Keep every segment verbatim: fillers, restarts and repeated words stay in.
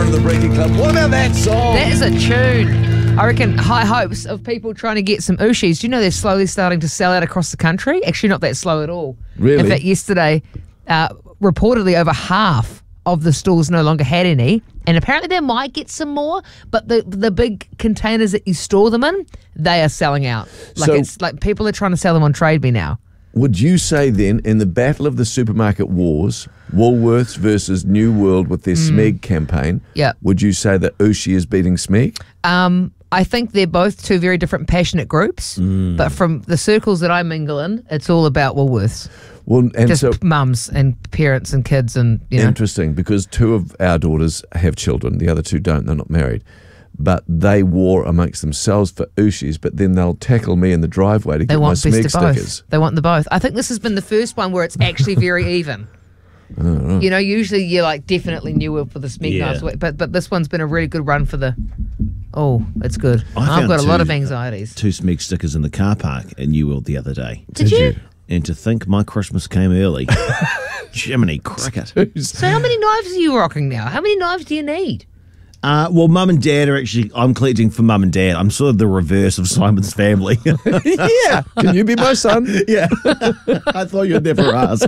of the Breaking Club. What about that song? That is a tune. I reckon high hopes of people trying to get some Ooshis. Do you know they're slowly starting to sell out across the country? Actually, not that slow at all. Really? In fact, yesterday, uh, reportedly over half of the stores no longer had any, and apparently they might get some more, but the the big containers that you store them in, they are selling out. Like So- it's like people are trying to sell them on Trade Me now. Would you say then, in the battle of the supermarket wars, Woolworths versus New World with their Smeg campaign, Yep. would you say that Ooshi is beating Smeg? Um, I think they're both two very different passionate groups, but from the circles that I mingle in, it's all about Woolworths. Well, and Just so mums and parents and kids and, you know. interesting, because two of our daughters have children, the other two don't, they're not married. But they war amongst themselves for Ooshis, but then they'll tackle me in the driveway to They get my want best Smeg of both. stickers. They want the both. I think this has been the first one where it's actually very even. Oh, You know, usually you're like definitely New World for the Smeg Yeah. knives, but but this one's been a really good run for the. Oh, it's good. I I've found got a lot two- of anxieties. Two Smeg stickers in the car park in New World the other day. Did you? And to think my Christmas came early. Jiminy cricket. So how many knives are you rocking now? How many knives do you need? Uh, well, mum and dad are actually, I'm collecting for mum and dad. I'm sort of the reverse of Simon's family. Yeah, can you be my son? yeah. I thought you'd never ask.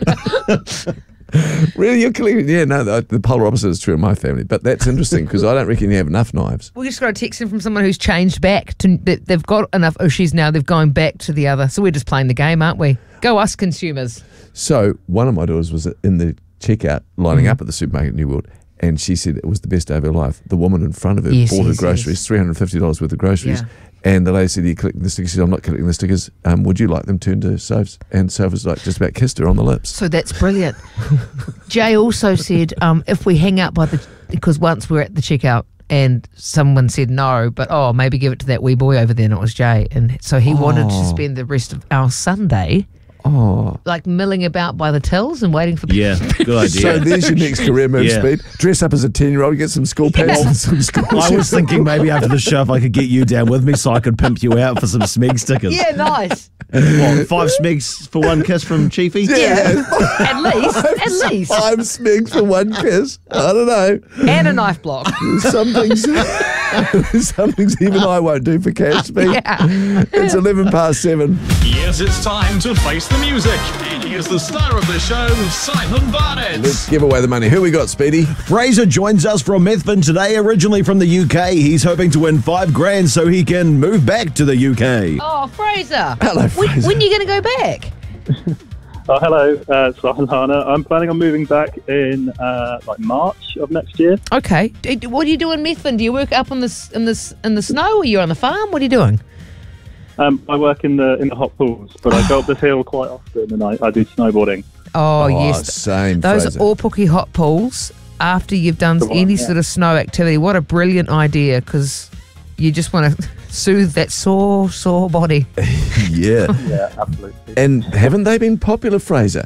Really, you're collecting? Yeah, no, the, the polar opposite is true in my family. But that's interesting because I don't reckon you have enough knives. We just got a text in from someone who's changed back to that they've got enough Ooshis now. They've gone back to the other. So we're just playing the game, aren't we? Go us consumers. So one of my daughters was in the checkout lining up at the supermarket in New World, and she said it was the best day of her life. The woman in front of her Yes, bought her yes, groceries, yes. three hundred fifty dollars worth of groceries. Yeah. And the lady said, "Are you collecting the stickers?" She said, "I'm not collecting the stickers. Um, would you like them?" Turned to Soph, and Soph was like just about kissed her on the lips. So that's brilliant. Jay also said um, if we hang out by the, because once we we're at the checkout and someone said no, but oh, maybe give it to that wee boy over there, and it was Jay. And so he wanted to Oh. spend the rest of our Sunday Oh. like milling about by the tills and waiting for people. Yeah, good idea. So there's your next career move, Yeah. Speed. Dress up as a ten-year-old, get some school pants and some school I was shoes. thinking maybe after the show if I could get you down with me so I could pimp you out for some Smeg stickers. Yeah, nice. What, five Smegs for one kiss from Chiefy? Yeah. At least, at least. Five Smegs for one kiss. I don't know. And a knife block. Some things, some things even I won't do for cash, Speed. Yeah. It's eleven past seven. Yes, it's time to face the music. And here's the star of the show, Simon Barnett. Let's give away the money. Who we got, Speedy? Fraser joins us from Methven today, originally from the U K. He's hoping to win five grand so he can move back to the U K. Oh, Fraser. Hello, When, Fraser. when are you going to go back? Oh, hello, uh, it's Simon Hana. I'm planning on moving back in uh, like March of next year. Okay. D- What do you do in Methven? Do you work up in the s- in the s- in the snow, or you're on the farm? What are you doing? Um, I work in the in the hot pools, but I go up this hill quite often, and I, I do snowboarding. Oh, Oh, yes. same, Those Fraser. Aupuki hot pools after you've done The one, any yeah. sort of snow activity. What a brilliant idea, because you just want to soothe that sore, sore body. Yeah. Yeah, absolutely. And haven't they been popular, Fraser?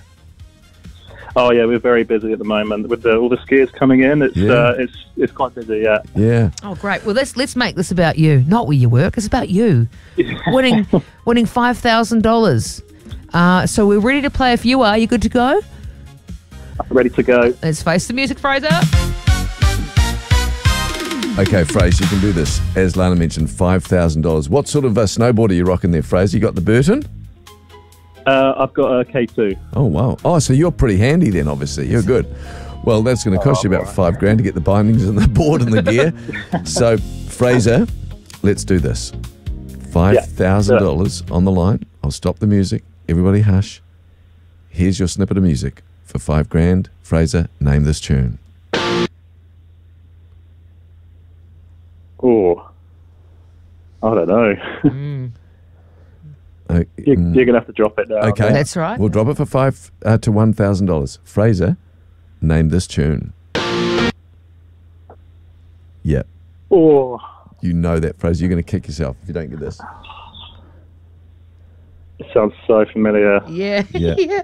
Oh yeah, we're very busy at the moment with the, all the skiers coming in. It's Yeah. uh, it's it's quite busy. Yeah. Yeah. Oh, great. Well, let's let's make this about you, not where you work. It's about you winning winning five thousand dollars. Uh, so we're ready to play. If you are, you good to go? Ready to go. Let's face the music, Fraser. Okay, Fraser, you can do this. As Lana mentioned, five thousand dollars. What sort of uh, snowboard are you rocking there, Fraser? You got the Burton? Uh, I've got a K two. Oh, wow. Oh, so you're pretty handy then, obviously. You're good. Well, that's going to cost you about five grand to get the bindings and the board and the gear. So, Fraser, let's do this. five thousand dollars on the line. I'll stop the music. Everybody hush. Here's your snippet of music for five grand. Fraser, name this tune. Oh, I don't know. Uh, you, mm, you're gonna have to drop it now. okay. That's right. We'll drop it for five uh, to one thousand dollars. Fraser, name this tune. Yep. Oh, You know that, Fraser. You're going to kick yourself if you don't get this. it sounds so familiar. Yeah. Yeah. yeah.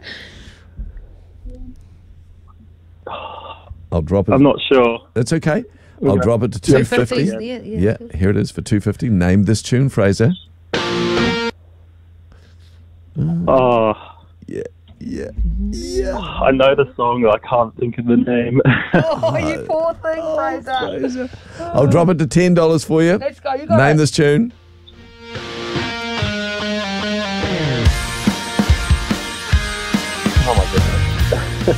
I'll drop it. I'm not sure. That's okay. I'll Okay. drop it to two fifty. Yeah, yeah, yeah. Yeah, here it is for two fifty. Name this tune, Fraser. Oh, Yeah. Yeah. Yeah. I know the song, I can't think of the name. Oh, you poor thing, Fraser. Fraser. I'll drop it to ten dollars for you. Let's go. You got Name it. this tune. Oh my goodness.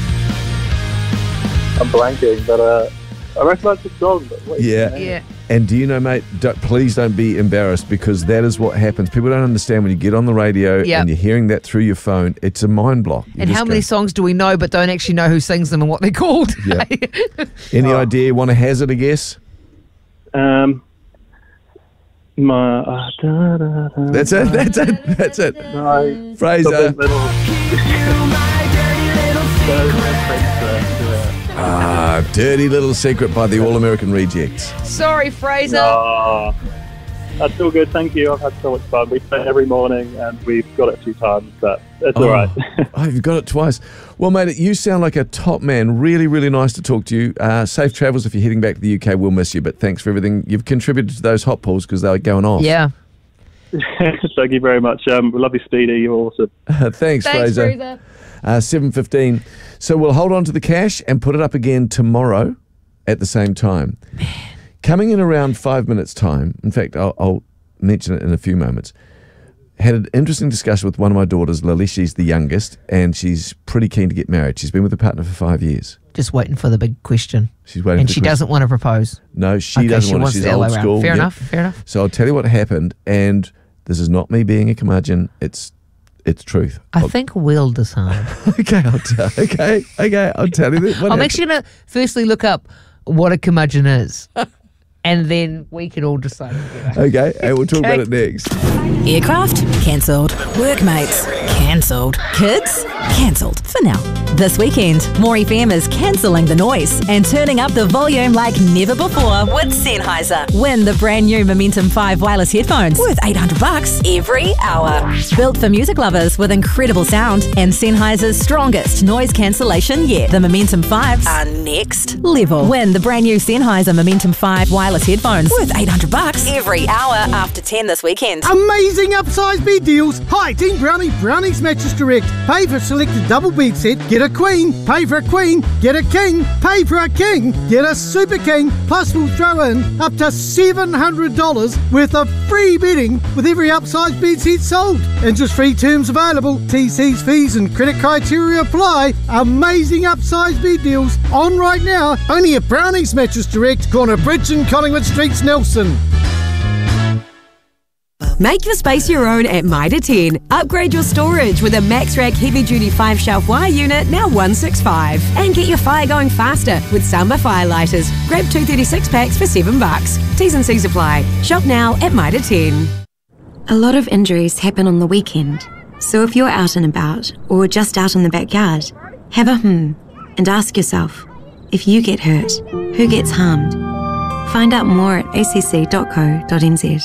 I'm blanking, but uh, I recognise the song. But wait, Yeah. Yeah. And do you know, mate, don't, please don't be embarrassed, because that is what happens. People don't understand when you get on the radio Yep. and you're hearing that through your phone. It's a mind block. You And just how many go, songs do we know but don't actually know who sings them and what they're called? Yeah. Any idea? Want to hazard a guess? Um, my uh, da, da, da, That's it. That's it. That's it. no, Fraser. something little. Ah, Dirty Little Secret by the All American Rejects. Sorry, Fraser. Oh, that's all good. Thank you. I've had so much fun. We play it every morning, and we've got it a few times, but it's all right. Oh, you've got it twice. Well, mate, you sound like a top man. Really, really nice to talk to you. Uh, safe travels if you're heading back to the U K. We'll miss you, but thanks for everything. You've contributed to those hot pools because they were going off. Yeah. Thank you very much. Um, we love you, Speedy. You're awesome. Thanks, Thanks, Fraser. Fraser. Uh, seven fifteen. So we'll hold on to the cash and put it up again tomorrow at the same time. Man. Coming in around five minutes' time, in fact, I'll, I'll mention it in a few moments, had an interesting discussion with one of my daughters, Lily. She's the youngest, and she's pretty keen to get married. She's been with a partner for five years. Just waiting for the big question. She's waiting And for she the question. doesn't want to propose. No, she Okay, doesn't she want to. wants She's the other old way around. school. Fair Yep. enough, fair enough. So I'll tell you what happened, and this is not me being a curmudgeon. It's it's truth. I I'll- think we'll decide. okay, I'll tell. Okay, okay, I'll tell you that. What I'm happened. actually going to firstly look up what a curmudgeon is. And then we can all decide together. Okay, and we'll talk Okay. about it next. Aircraft? Cancelled. Workmates? Cancelled. Kids? Cancelled. For now. This weekend, More F M is cancelling the noise and turning up the volume like never before with Sennheiser. Win the brand new Momentum five wireless headphones worth eight hundred bucks every hour. Built for music lovers with incredible sound and Sennheiser's strongest noise cancellation yet. The Momentum fives are next level. Win the brand new Sennheiser Momentum five wireless headphones worth eight hundred bucks every hour after ten this weekend. Amazing upsize bed deals. Hi, Team Brownie, Brownie's Mattress Direct. Pay for selected double bed set, get a queen. Pay for a queen, get a king. Pay for a king, get a super king. Plus we'll throw in up to seven hundred dollars worth of free bedding with every upsize bed set sold. Interest-free terms available. T Cs, fees and credit criteria apply. Amazing upsize bed deals on right now. Only at Brownie's Mattress Direct, corner Bridge and Collingwood Streets, Nelson. Make your space your own at Mitre ten. Upgrade your storage with a Max-Rack heavy-duty five-shelf wire unit, now one sixty-five. And get your fire going faster with Samba Fire Lighters. Grab two thirty-six packs for seven bucks. T's and C's apply. Shop now at Mitre ten. A lot of injuries happen on the weekend. So if you're out and about, or just out in the backyard, have a hmm and ask yourself, if you get hurt, who gets harmed? Find out more at a c c dot co dot n z.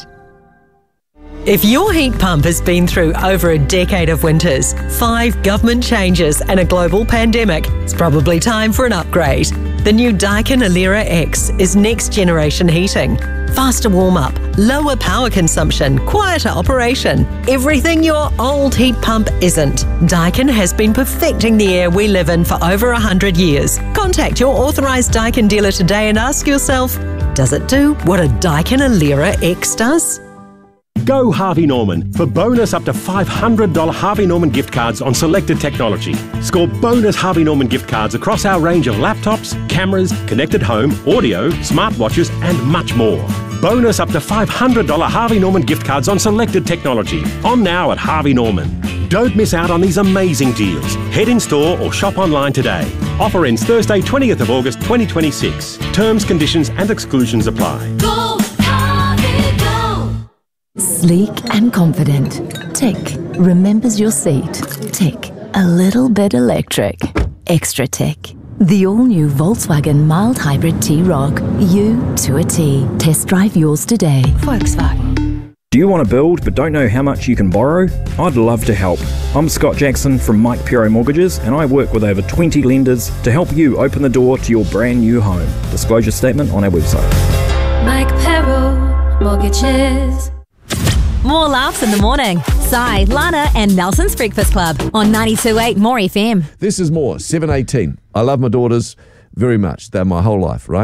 If your heat pump has been through over a decade of winters, five government changes and a global pandemic, it's probably time for an upgrade. The new Daikin Alera X is next generation heating. Faster warm-up, lower power consumption, quieter operation. Everything your old heat pump isn't. Daikin has been perfecting the air we live in for over one hundred years. Contact your authorised Daikin dealer today and ask yourself, does it do what a Daikin Alera X does? Go Harvey Norman for bonus up to five hundred dollars Harvey Norman gift cards on selected technology. Score bonus Harvey Norman gift cards across our range of laptops, cameras, connected home, audio, smartwatches and much more. Bonus up to five hundred dollars Harvey Norman gift cards on selected technology. On now at Harvey Norman. Don't miss out on these amazing deals. Head in store or shop online today. Offer ends Thursday twentieth of August twenty twenty-six. Terms, conditions and exclusions apply. Go, Harvey, go! Sleek and confident. Tick. Remembers your seat. Tick. A little bit electric. Extra tick. The all-new Volkswagen mild hybrid T-Roc. You to a T. Test drive yours today. Volkswagen. Do you want to build but don't know how much you can borrow? I'd love to help. I'm Scott Jackson from Mike Pero Mortgages and I work with over twenty lenders to help you open the door to your brand new home. Disclosure statement on our website. Mike Pero Mortgages. More laughs in the morning. Sai, Lana, and Nelson's Breakfast Club on ninety-two point eight More F M. This is more, seven eighteen. I love my daughters very much. They're my whole life, right?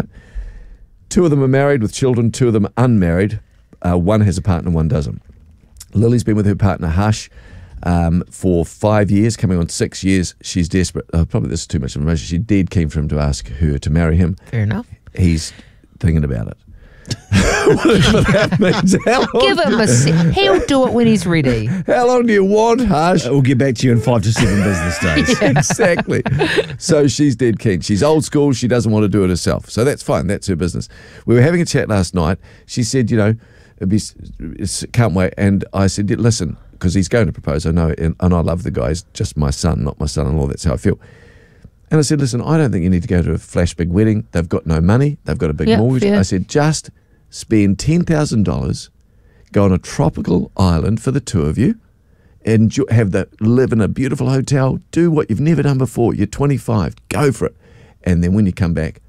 Two of them are married with children, two of them are unmarried. Uh, one has a partner, one doesn't. Lily's been with her partner, Hush, um, for five years, coming on six years. She's desperate. Oh, probably this is too much information. She's dead keen for him to ask her to marry him. Fair enough. He's thinking about it. Whatever that means. How long Give him a sec. He'll do it when he's ready. How long do you want, Hush? We'll get back to you in five to seven business days. Yeah. Exactly. So she's dead keen. She's old school. She doesn't want to do it herself. So that's fine. That's her business. We were having a chat last night. She said, you know, it'd be, it's, can't wait. And I said, listen, because he's going to propose, I know, and, and I love the guy. He's just my son, not my son-in-law. That's how I feel. And I said, listen, I don't think you need to go to a flash big wedding. They've got no money. They've got a big Yep, mortgage. fair. I said, just spend ten thousand dollars, go on a tropical island for the two of you, and have the live in a beautiful hotel, do what you've never done before. You're twenty-five, go for it. And then when you come back,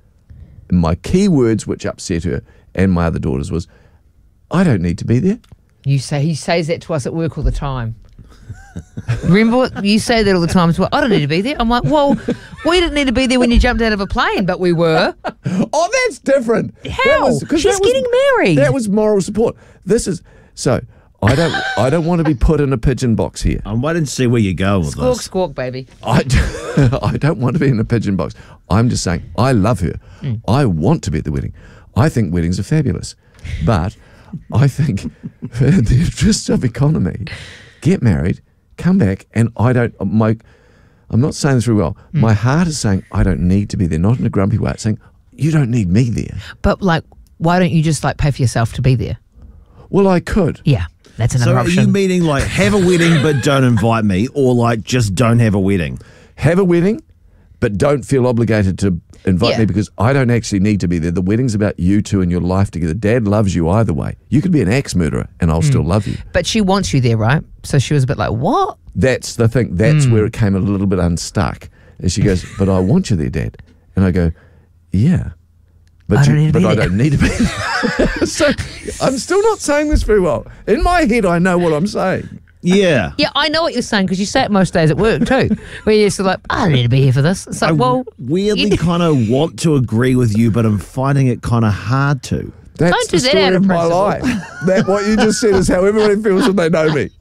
my key words which upset her and my other daughters was, I don't need to be there. You say he says that to us at work all the time. Remember what you say that all the time as well. I don't need to be there. I'm like, well, we didn't need to be there when you jumped out of a plane, but we were. Oh, that's different. How? That was, 'cause She's that was- getting married. That was moral support. This is so. I don't. I don't want to be put in a pigeon box here. I'm waiting to see where you go with Squawk, this. squawk, baby. I, I don't want to be in a pigeon box. I'm just saying I love her. Mm. I want to be at the wedding. I think weddings are fabulous, but I think for the interests of economy, get married, come back, and I don't. My, I'm not saying this very well. Mm. My heart is saying I don't need to be there. Not in a grumpy way. It's saying you don't need me there. But like, why don't you just like pay for yourself to be there? Well, I could. Yeah, that's another So are option. you meaning like have a wedding but don't invite me, or like just don't have a wedding? Have a wedding, but don't feel obligated to invite Yeah. me because I don't actually need to be there. The wedding's about you two and your life together. Dad loves you either way. You could be an axe murderer and I'll Mm. still love you. But she wants you there, right? So she was a bit like, what? That's the thing. That's Mm. where it came a little bit unstuck. And she goes, but I want you there, Dad. And I go, yeah. But, I you, don't need to but be I there. don't need to be there. So I'm still not saying this very well. In my head, I know what I'm saying. Yeah. Yeah, I know what you're saying because you say it most days at work too. Where you're sort of like, I don't need to be here for this. It's like, I well, weirdly you- kind of want to agree with you, but I'm finding it kind of hard to. That's Don't do the that story out of of my principle. life. That what you just said is how everybody feels when they know me.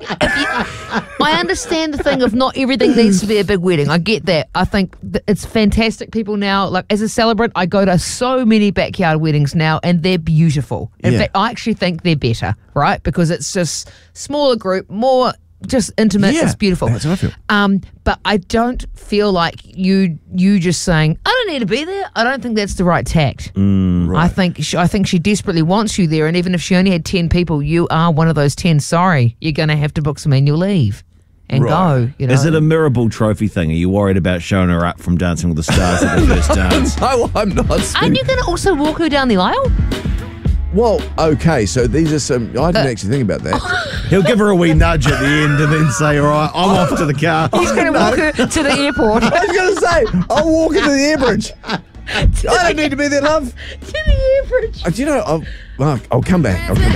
I understand the thing of not everything needs to be a big wedding. I get that. I think th- it's fantastic. People now, like as a celebrant, I go to so many backyard weddings now, and they're beautiful. In Yeah. fact, I actually think they're better, right? Because it's just smaller group, more just intimate. Yeah, it's beautiful. that's how I feel. Um, but I don't feel like you you just saying I don't need to be there. I don't think that's the right tact. I think she, I think she desperately wants you there, and even if she only had ten people, you are one of those ten. Sorry, you're going to have to book some annual leave and go. You know, Is it a Mirabelle trophy thing? Are you worried about showing her up from Dancing with the Stars at the first dance? No, I'm not. Aren't you going to also walk her down the aisle? Well, okay, so these are some. I didn't Uh, actually think about that. He'll give her a wee nudge at the end and then say, all right, I'm off to the car. He's going to walk her to the airport. I was going to say, I'll walk into the air bridge. I don't need to be there, love. To the air bridge. Uh, do you know, I'll, well, I'll come back. I'll come back.